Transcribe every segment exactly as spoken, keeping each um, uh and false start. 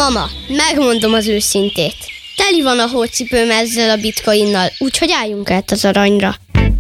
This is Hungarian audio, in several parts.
Mama, megmondom az őszintét. Teli van a hócipőm ezzel a bitcoinnal, úgyhogy álljunk át az aranyra.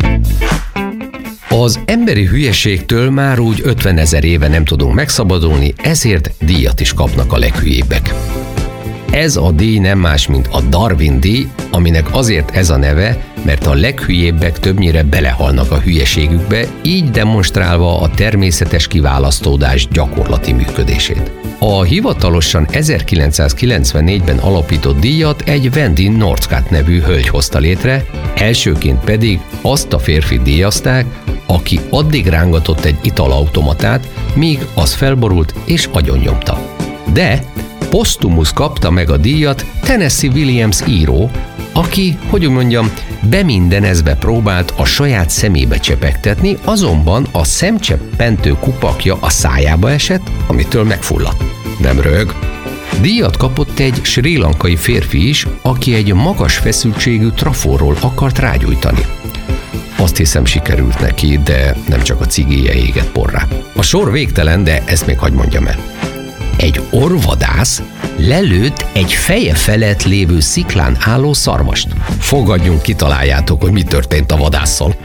Az emberi hülyeségtől már úgy ötvenezer éve nem tudunk megszabadulni, ezért díjat is kapnak a leghülyébbek. Ez a díj nem más, mint a Darwin-díj, aminek azért ez a neve, mert a leghülyébbek többnyire belehalnak a hülyeségükbe, így demonstrálva a természetes kiválasztódás gyakorlati működését. A hivatalosan ezerkilencszázkilencvennégyben alapított díjat egy Wendy Northcott nevű hölgy hozta létre, elsőként pedig azt a férfit díjazták, aki addig rángatott egy italautomatát, míg az felborult és agyonnyomta. De posztumusz kapta meg a díjat Tennessee Williams író, aki, hogy úgy mondjam, bemindenezve próbált a saját szemébe csepegtetni, azonban a szemcseppentő kupakja a szájába esett, amitől megfulladt. Nem rög. Díjat kapott egy srí lankai férfi is, aki egy magas feszültségű trafóról akart rágyújtani. Azt hiszem, sikerült neki, de nem csak a cigéje égett porrá. A sor végtelen, de ezt még hagyd mondjam el. Egy orvvadász lelőtt egy feje felett lévő sziklán álló szarvast. Fogadjunk, kitaláljátok, hogy mi történt a vadásszal.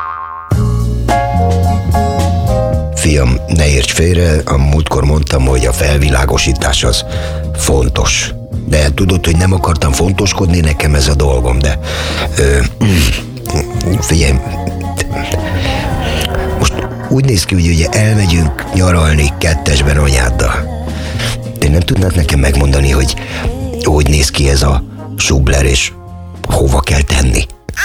Fiam, ne érts félre, a múltkor mondtam, hogy a felvilágosítás az fontos. De tudod, hogy nem akartam fontoskodni, nekem ez a dolgom, de... Ö, figyelj, most úgy néz ki, hogy ugye elmegyünk nyaralni kettesben anyáddal. De nem tudnád nekem megmondani, hogy hogy néz ki ez a Schubler, és hova kell tenni?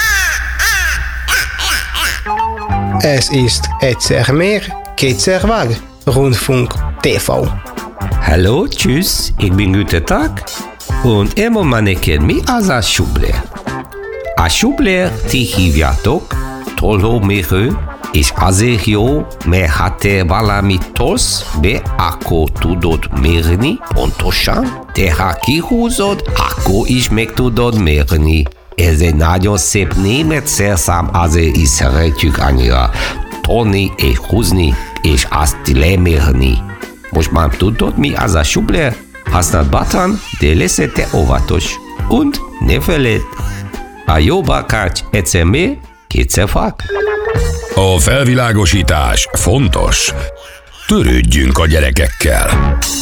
Ez ist egyszer mehr, kétszer vág, Rundfunk té vé. Hallo, tschüss, ich bin Günther Tag und elmond már neked, mi az a Schubler. A Schubler ti hívjátok tollómérő, és azért jó, mert ha te valamit tolsz be, akkor tudod mérni pontosan, de ha kihúzod, akkor is meg tudod mérni. Ez egy nagyon szép német szerszám, azért is szeretjük annyira tolni és húzni, és azt lemérni. Most már tudod, mi az a Schubler? Használd bátran, de leszel te óvatos. Und ne feledd, a jó bakács egyszer mér, kétszer fák. A felvilágosítás fontos. Törődjünk a gyerekekkel.